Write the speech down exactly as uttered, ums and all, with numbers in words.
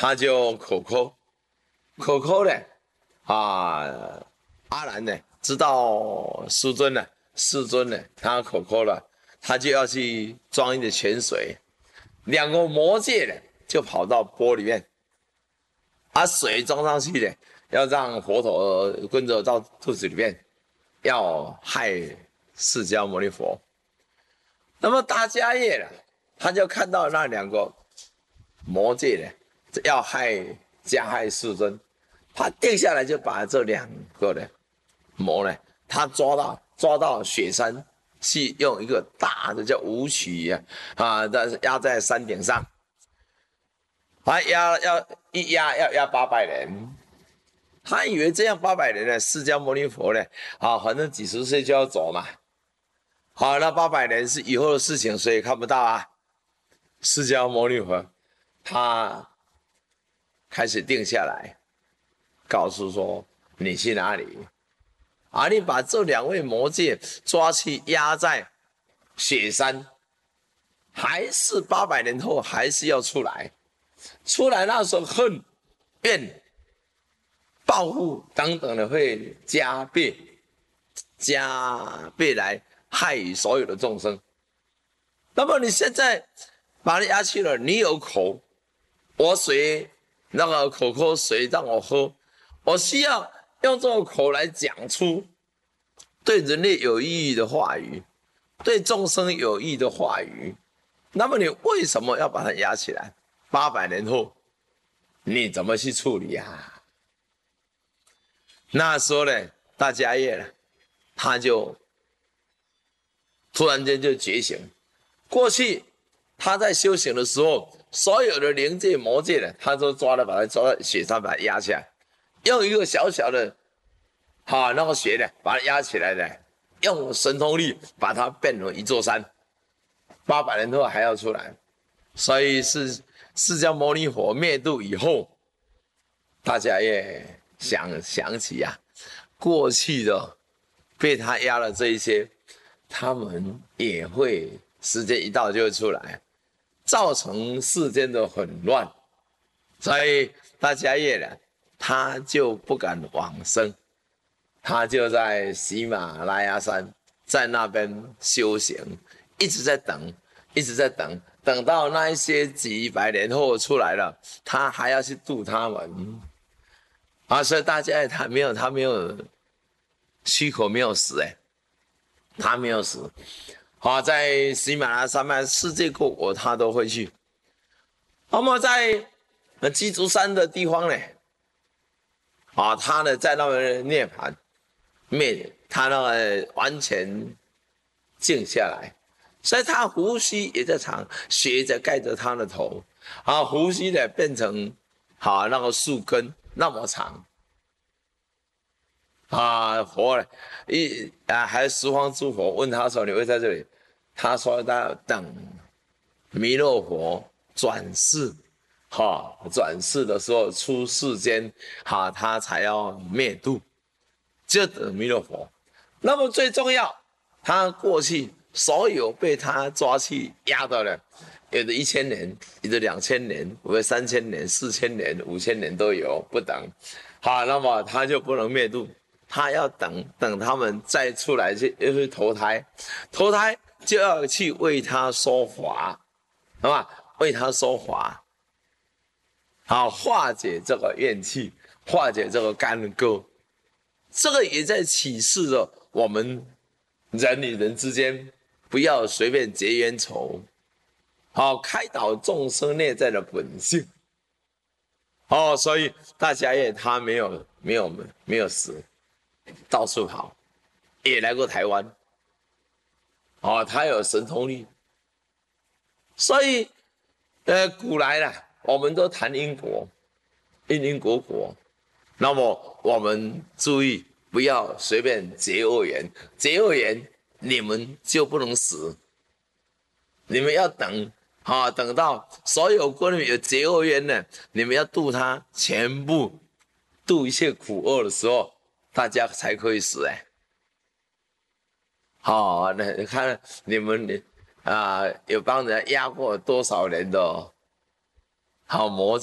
他就口口口口呢，啊，阿难呢知道师尊呢，世尊呢，他口口了，他就要去装一点泉水，两个魔界呢就跑到钵里面，把水装上去呢，要让佛陀跟着到肚子里面，要害释迦牟尼佛。那么大迦叶呢，他就看到那两个魔界呢，要害加害世尊，他定下来就把这两个呢魔呢，他抓到抓到雪山去，用一个大的叫武曲啊啊，但是压在山顶上，他压要一压要压八百人，他以为这样八百人呢，释迦牟尼佛呢啊，反正几十岁就要走嘛，好，那八百人是以后的事情，所以看不到啊。释迦牟尼佛他开始定下来，告诉说你去哪里啊？你把这两位魔界抓去压在雪山，还是八百年后还是要出来？出来那时候恨、怨、报复等等的会加倍、加倍来害所有的众生。那么你现在把它压去了，你有口，我水那个口口水让我喝，我需要用这个口来讲出对人类有意义的话语，对众生有益的话语。那么你为什么要把它压起来？八百年后你怎么去处理啊？那时候呢，大迦叶呢，他就突然间就觉醒。过去他在修行的时候，所有的灵界魔界呢，他都抓了，把它抓到雪山，把它压起来，用一个小小的哈那个雪呢，把它压起来呢，用神通力把它变成一座山。八百年后还要出来，所以是释迦牟尼佛灭度以后，大家也想想起啊，过去的被他压了这一些，他们也会时间一到就会出来，造成世间的混乱。所以大迦叶呢，他就不敢往生，他就在喜马拉雅山，在那边修行，一直在等，一直在等，等到那一些几百年后出来了，他还要去度他们啊！所以大迦叶他没有，他没有虚口没有死，哎，他没有死。好，在喜马拉雅山脉世界各国他都会去。那么在鸡足山的地方呢，啊，他呢在那边涅槃灭，他那个完全静下来，所以他胡须也在长，雪在盖着他的头，啊，胡须呢变成好那个树根那么长。啊，佛呢，一啊，还十方诸佛问他说：“你会在这里？”他说：“他等弥勒佛转世，哈，转世的时候出世间，哈，他才要灭度，就等弥勒佛。那么最重要，他过去所有被他抓去压的人，有的一千年，有的两千年，有的三千年、四千年、五千年都有，不等。好，那么他就不能灭度。”他要等等他们再出来去，又去投胎，投胎就要去为他说法，好吧？为他说法，好化解这个怨气，化解这个干戈。这个也在启示着我们人与人之间不要随便结冤仇，好开导众生内在的本性。哦，所以大迦叶他没有没有没有死。到处跑，也来过台湾，哦，他有神通力，所以，呃，古来啦，我们都谈因果，因因果果，那么我们注意不要随便结恶缘，结恶缘你们就不能死，你们要等，啊，等到所有跟你们有结恶缘的，你们要度他全部度一切苦厄的时候。大家才可以死哎！好、哦，那看你们啊、呃，有帮人压过多少人的好魔